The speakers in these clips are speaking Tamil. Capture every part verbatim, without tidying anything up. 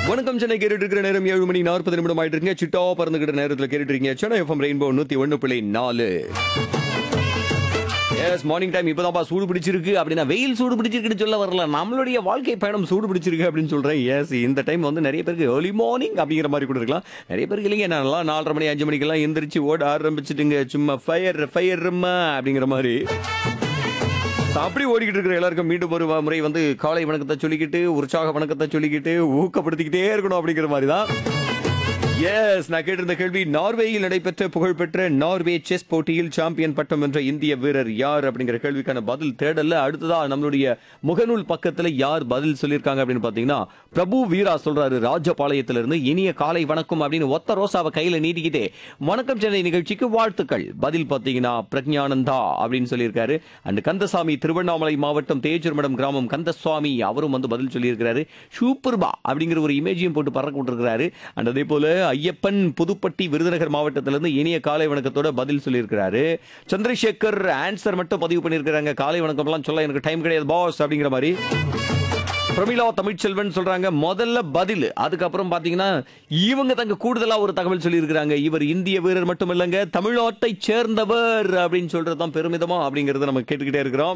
வணக்கம் சென்னை கேட்டுட்டு இருக்கிற நேரம் ஏழு மணி நாற்பது நிமிடம் ஆயிட்டு இருக்கீங்க. சிட்டா பறந்துகிட்ட நேரத்தில் கேட்டுட்டு இருக்கீங்க சென்னை எஃப்எம் ரெயின்போ நூத்தி ஒன்னு புள்ளி நாலு. எஸ் மார்னிங் டைம் இப்பதான்ப்பா சூடு பிடிச்சிருக்கு அப்படின்னா வெயில் சூடு பிடிச்சிருக்குன்னு சொல்ல வரல, நம்மளுடைய வாழ்க்கை பயணம் சூடு பிடிச்சிருக்கு அப்படின்னு சொல்றேன். எஸ் இந்த டைம் வந்து நிறைய பேருக்கு ஏர்லி மார்னிங் அப்படிங்கிற மாதிரி கூட இருக்கலாம். நிறைய பேருக்கு இல்லைங்க நல்லா நாலரை மணி அஞ்சு மணிக்கெல்லாம் எந்திரிச்சு ஓட ஆரம்பிச்சுட்டுங்க சும்மா ஃபயர் ஃபயர் அப்படிங்கிற மாதிரி அப்படி ஓடிக்கிட்டு இருக்கிற எல்லாருக்கும் மீண்டும் ஒரு முறை வந்து காலை வணக்கத்தை சொல்லிக்கிட்டு உற்சாக வணக்கத்தை சொல்லிக்கிட்டு ஊக்கப்படுத்திக்கிட்டே இருக்கணும் அப்படிங்கிற மாதிரி தான். எஸ் நான் கேட்டிருந்த கேள்வி, நார்வேயில் நடைபெற்ற புகழ்பெற்ற நார்வே செஸ் போட்டியில் சாம்பியன் பட்டம் வென்ற இந்திய வீரர் யார் அப்படிங்கிற கேள்விக்கான பதில் தேடல. அடுத்ததா நம்மளுடைய முகநூல் பக்கத்துல யார் பதில் சொல்லியிருக்காங்க அப்படின்னு பாத்தீங்கன்னா பிரபு வீரா சொல்றாரு ராஜபாளையத்திலிருந்து. இனிய காலை வணக்கம் அப்படின்னு ஒத்த ரோசாவை கையில நீட்டிக்கிட்டே வணக்கம் சென்னை நிகழ்ச்சிக்கு வாழ்த்துக்கள். பதில் பாத்தீங்கன்னா பிரக்ஞானந்தா அப்படின்னு சொல்லியிருக்காரு. அண்ட் கந்தசாமி திருவண்ணாமலை மாவட்டம் தேஜர்மடம் கிராமம் கந்தசுவாமி அவரும் வந்து பதில் சொல்லியிருக்கிறாரு. சூப்பர்பா அப்படிங்கிற ஒரு இமேஜையும் போட்டு பறக்க விட்டுருக்கிறாரு. அண்ட் அதே போல ஐயப்பன் புதுப்பட்டி விருதுநகர் மாவட்டத்திலிருந்து இனிய காலை வணக்கத்தோட பதில் சொல்லியிருக்கிறாரு. சந்திரசேகர் ஆன்சர் மட்டும் பதிவு பண்ணியிருக்கிறாங்க. காலை வணக்கம் எல்லாம் சொல்ல எனக்கு டைம் கிடையாது பாஸ் அப்படிங்கிற மாதிரி. பிரமிளா தமிழ்ச்செல்வன் சொல்றாங்க முதல்ல பதில், அதுக்கப்புறம் பாத்தீங்கன்னா இவங்க தங்க கூடுதலா ஒரு தகவல் சொல்லியிருக்கிறாங்க. இவர் இந்திய வீரர் மட்டும் இல்லங்க தமிழ்நாட்டை சேர்ந்தவர் அப்படின்னு சொல்றதுதான் பெருமிதமா அப்படிங்கறத நம்ம கேட்டுக்கிட்டே இருக்கிறோம்.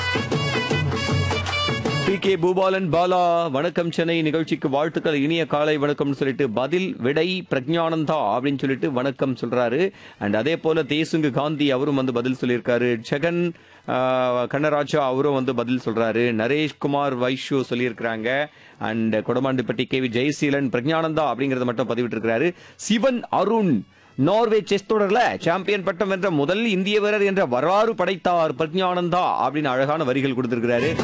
பி கே பூபாலன் பாலா வணக்கம் சென்னை நிகழ்ச்சிக்கு வாழ்த்துக்கள் இனிய காலை வணக்கம் சொல்லிட்டு பதில் விடை பிரக்ஞானந்தா அப்படின்னு சொல்லிட்டு வணக்கம் சொல்றாரு. அண்ட் அதே போல தேசுங்கு காந்தி அவரும் வந்து பதில் சொல்லியிருக்காரு. ஜெகன் கண்ணராஜா அவரும் வந்து பதில் சொல்றாரு. நரேஷ்குமார் வைஷு சொல்லியிருக்கிறாங்க. And Kodamandipatti K V Jayaseelan Praggnanandhaa அப்படிங்கறத மட்டும் பதிவிட்டு இருக்கிறாரு. சிவன் அருண் நார்வே செஸ் தொடர்ல சாம்பியன் பட்டம் வென்ற முதல் இந்திய வீரர் என்ற வரலாறு படைத்தார் பிரக்ஞானந்தா அப்படின்னு அழகான வரிகள் கொடுத்திருக்கிறாரு.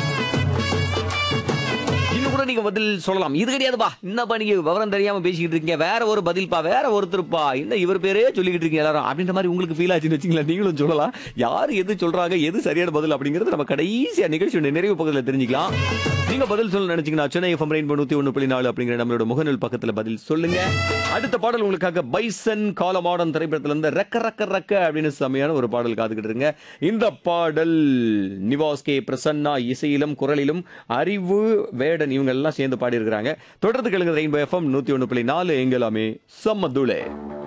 நீங்க பதில் சொல்லலாம். இது கிடையாதுப்பா, என்னப்பா நீங்க விவரம் தெரியாம பேசிக்கிட்டு இருக்கீங்க, வேற ஒரு பதில்பா, வேற ஒருத்தருப்பா, இந்த இவர் பேரே சொல்லிக்கிட்டு இருக்கீங்க எல்லாரும் அப்படின்ற மாதிரி உங்களுக்கு ஃபீல் ஆச்சுன்னு வச்சுங்களா, நீங்களும் சொல்லலாம். யாரு எது சொல்றாங்க எது சரியான பதில் அப்படிங்கிறது நம்ம கடைசியா நிகழ்ச்சியோட நிறைவு பக்கத்தில் தெரிஞ்சுக்கலாம். நீங்க பதில் சொல்ல நினைச்சீங்கன்னா சென்னை எஃப்எம் ரெயின்போ நூத்தி ஒன்னு புள்ளி நாலு அப்படிங்கிற நம்மளோட முகநூல் பக்கத்துல பதில் சொல்லுங்க. அடுத்த பாடல் உங்களுக்காக பைசன் காலமாடன் திரைப்படத்துல இருந்து ரெக்க ரெக்க ரெக்க அப்படின்னு செமையான ஒரு பாடல் காத்துக்கிட்டு இருங்க. இந்த பாடல் நிவாஸ் கே பிரசன்னா இசையிலும் குரலிலும் அறிவு வேடன் இவங்க எல்லாம் சேர்ந்து பாடி இருக்கிறாங்க. தொடர்ந்து கேளுங்க ரெயின்போ எஃப்எம் நூத்தி ஒன்னு புள்ளி நாலு எங்கெல்லாமே சம்மதுளே.